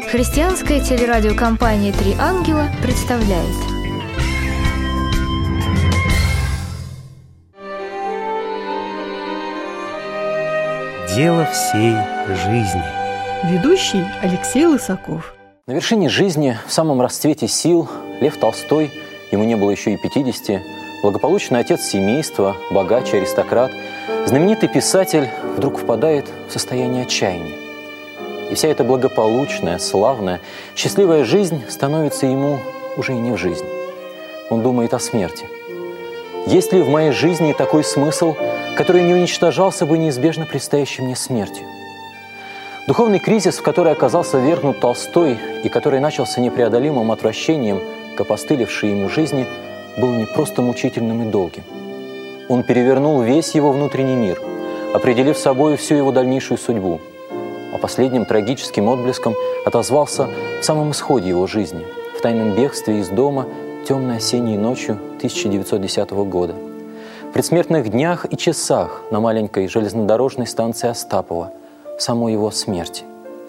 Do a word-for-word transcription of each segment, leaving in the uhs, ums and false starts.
Христианская телерадиокомпания «Три ангела» представляет. Дело всей жизни. Ведущий Алексей Лысаков. На вершине жизни, в самом расцвете сил, Лев Толстой, ему не было еще и пятидесяти, благополучный отец семейства, богач, аристократ, знаменитый писатель вдруг впадает в состояние отчаяния. И вся эта благополучная, славная, счастливая жизнь становится ему уже и не в жизнь. Он думает о смерти. Есть ли в моей жизни такой смысл, который не уничтожался бы неизбежно предстоящей мне смертью? Духовный кризис, в который оказался ввергнут Толстой и который начался непреодолимым отвращением к опостылевшей ему жизни, был не просто мучительным и долгим. Он перевернул весь его внутренний мир, определив собой всю его дальнейшую судьбу. А последним трагическим отблеском отозвался в самом исходе его жизни, в тайном бегстве из дома темной осенней ночью тысяча девятьсот десятого года, в предсмертных днях и часах на маленькой железнодорожной станции Остапова, в самой его смерти.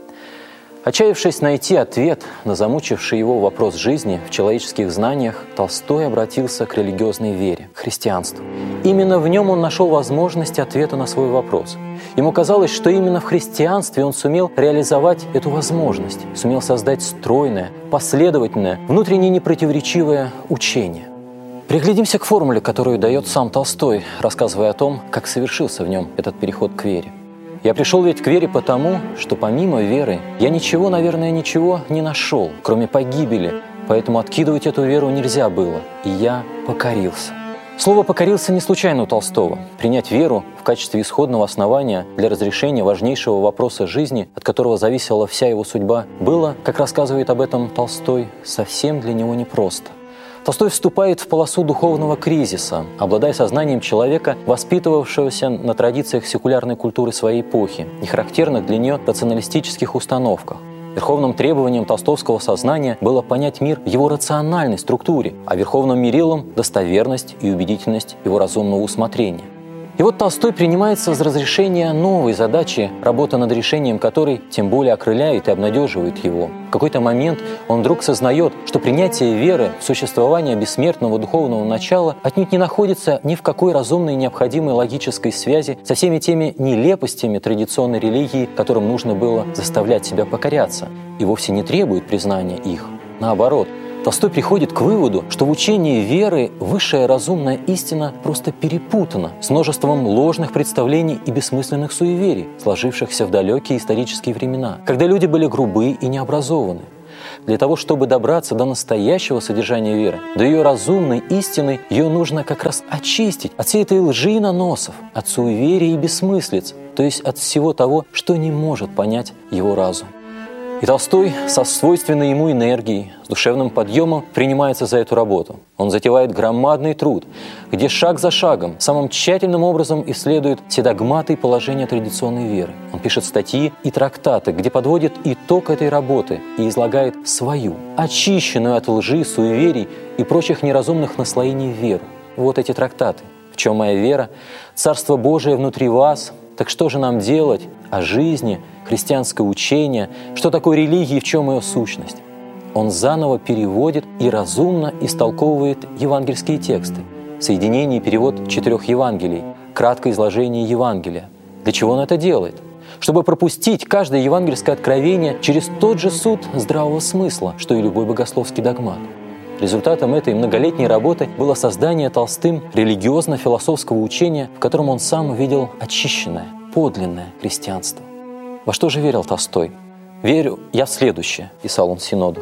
Отчаявшись найти ответ на замучивший его вопрос жизни в человеческих знаниях, Толстой обратился к религиозной вере, к христианству. Именно в нем он нашел возможность ответа на свой вопрос. Ему казалось, что именно в христианстве он сумел реализовать эту возможность, сумел создать стройное, последовательное, внутренне непротиворечивое учение. Приглядимся к формуле, которую дает сам Толстой, рассказывая о том, как совершился в нем этот переход к вере. «Я пришел ведь к вере потому, что помимо веры я ничего, наверное, ничего не нашел, кроме погибели, поэтому откидывать эту веру нельзя было, и я покорился». Слово «покорился» не случайно у Толстого. Принять веру в качестве исходного основания для разрешения важнейшего вопроса жизни, от которого зависела вся его судьба, было, как рассказывает об этом Толстой, совсем для него непросто. Толстой вступает в полосу духовного кризиса, обладая сознанием человека, воспитывавшегося на традициях секулярной культуры своей эпохи, не характерных для нее рационалистических установках. Верховным требованием толстовского сознания было понять мир в его рациональной структуре, а верховным мерилом – достоверность и убедительность его разумного усмотрения. И вот Толстой принимается за разрешение новой задачи, работа над решением которой тем более окрыляет и обнадеживает его. В какой-то момент он вдруг сознает, что принятие веры в существование бессмертного духовного начала отнюдь не находится ни в какой разумной необходимой логической связи со всеми теми нелепостями традиционной религии, которым нужно было заставлять себя покоряться, и вовсе не требует признания их. Наоборот, Толстой приходит к выводу, что в учении веры высшая разумная истина просто перепутана с множеством ложных представлений и бессмысленных суеверий, сложившихся в далекие исторические времена, когда люди были грубы и необразованы. Для того, чтобы добраться до настоящего содержания веры, до ее разумной истины, ее нужно как раз очистить от всей этой лжи и наносов, от суеверий и бессмыслиц, то есть от всего того, что не может понять его разум. И Толстой со свойственной ему энергией, с душевным подъемом принимается за эту работу. Он затевает громадный труд, где шаг за шагом, самым тщательным образом исследует все догматы и положения традиционной веры. Он пишет статьи и трактаты, где подводит итог этой работы и излагает свою, очищенную от лжи, суеверий и прочих неразумных наслоений веру. Вот эти трактаты. «В чем моя вера? Царство Божие внутри вас. Так что же нам делать? О жизни, христианское учение, что такое религия и в чем ее сущность». Он заново переводит и разумно истолковывает евангельские тексты. Соединение и перевод четырех Евангелий, краткое изложение Евангелия. Для чего он это делает? Чтобы пропустить каждое евангельское откровение через тот же суд здравого смысла, что и любой богословский догмат. Результатом этой многолетней работы было создание Толстым религиозно-философского учения, в котором он сам увидел очищенное, подлинное христианство. Во что же верил Толстой? «Верю я в следующее», – писал он Синоду.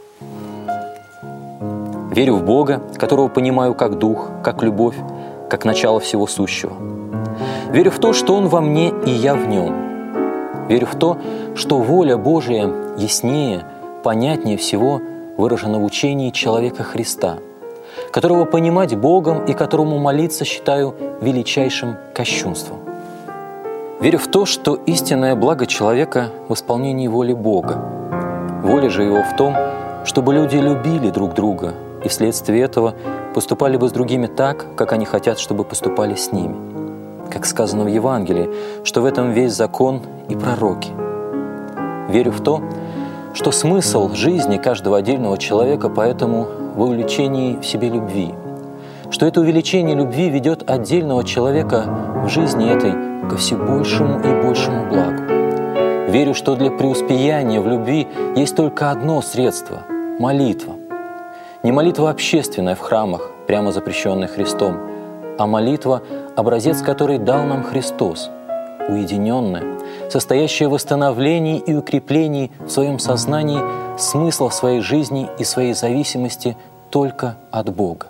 «Верю в Бога, которого понимаю как Дух, как любовь, как начало всего сущего. Верю в то, что Он во мне и я в Нем. Верю в то, что воля Божия яснее, понятнее всего выражена в учении человека Христа, которого понимать Богом и которому молиться считаю величайшим кощунством. Верю в то, что истинное благо человека в исполнении воли Бога. Воля же Его в том, чтобы люди любили друг друга и вследствие этого поступали бы с другими так, как они хотят, чтобы поступали с ними. Как сказано в Евангелии, что в этом весь закон и пророки. Верю в то, что смысл жизни каждого отдельного человека поэтому в увеличении в себе любви, что это увеличение любви ведет отдельного человека в жизни этой ко все большему и большему благу. Верю, что для преуспеяния в любви есть только одно средство – молитва. Не молитва общественная в храмах, прямо запрещенная Христом, а молитва – образец, который дал нам Христос, уединенная, состоящая в восстановлении и укреплении в своем сознании смысла своей жизни и своей зависимости только от Бога.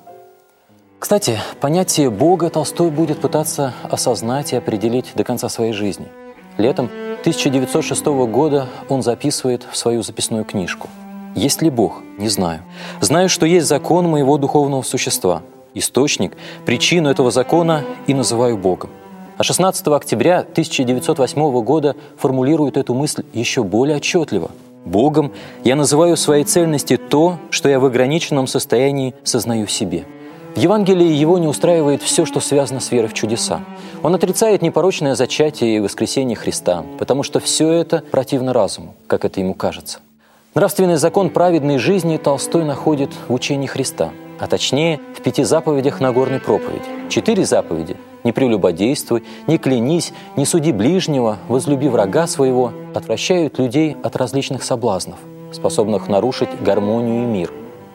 Кстати, понятие Бога Толстой будет пытаться осознать и определить до конца своей жизни. Летом тысяча девятьсот шестого года он записывает в свою записную книжку: «Есть ли Бог? Не знаю. Знаю, что есть закон моего духовного существа. Источник, причину этого закона и называю Богом». А шестнадцатого октября тысяча девятьсот восьмого года формулирует эту мысль еще более отчетливо: «Богом я называю в своей цельности то, что я в ограниченном состоянии сознаю в себе». В Евангелии его не устраивает все, что связано с верой в чудеса. Он отрицает непорочное зачатие и воскресение Христа, потому что все это противно разуму, как это ему кажется. Нравственный закон праведной жизни Толстой находит в учении Христа, а точнее в пяти заповедях Нагорной проповеди. Четыре заповеди – «Не прелюбодействуй», «Не клянись», «Не суди ближнего», «Возлюби врага своего» – отвращают людей от различных соблазнов, способных нарушить гармонию и мир.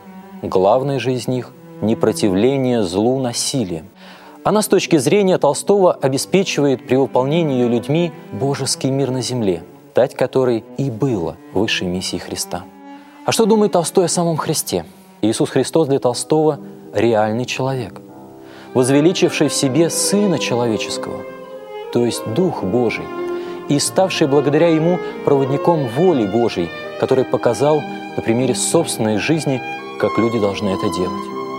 Главное же из них – непротивление злу насилием. Она с точки зрения Толстого обеспечивает при выполнении ее людьми божеский мир на земле, дать который и было высшей миссией Христа. А что думает Толстой о самом Христе? Иисус Христос для Толстого – реальный человек, возвеличивший в себе Сына Человеческого, то есть Дух Божий, и ставший благодаря Ему проводником воли Божией, который показал на примере собственной жизни, как люди должны это делать.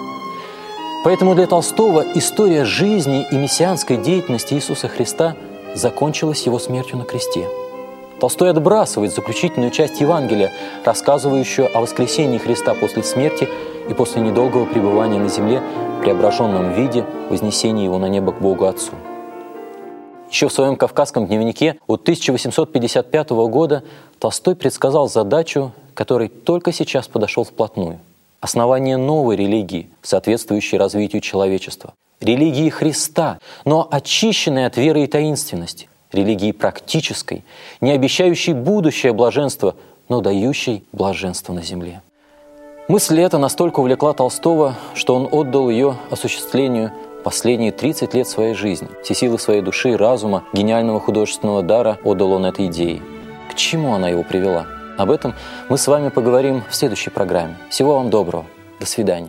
Поэтому для Толстого история жизни и мессианской деятельности Иисуса Христа закончилась Его смертью на кресте. Толстой отбрасывает заключительную часть Евангелия, рассказывающую о воскресении Христа после смерти и после недолгого пребывания на земле в преображенном виде, вознесения Его на небо к Богу Отцу. Еще в своем «Кавказском дневнике» от тысяча восемьсот пятьдесят пятого года Толстой предсказал задачу, которой только сейчас подошел вплотную. Основание новой религии, соответствующей развитию человечества. Религии Христа, но очищенной от веры и таинственности. Религии практической, не обещающей будущее блаженство, но дающей блаженство на земле. Мысль эта настолько увлекла Толстого, что он отдал ее осуществлению последние тридцать лет своей жизни. Все силы своей души и разума, гениального художественного дара отдал он этой идее. К чему она его привела? Об этом мы с вами поговорим в следующей программе. Всего вам доброго. До свидания.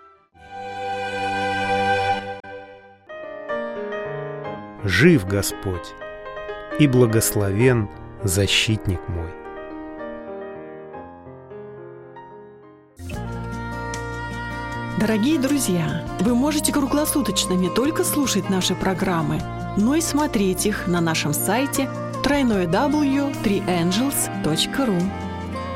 Жив Господь, и благословен защитник мой. Дорогие друзья, вы можете круглосуточно не только слушать наши программы, но и смотреть их на нашем сайте дабл ю дабл ю дабл ю точка три ангелс точка ру.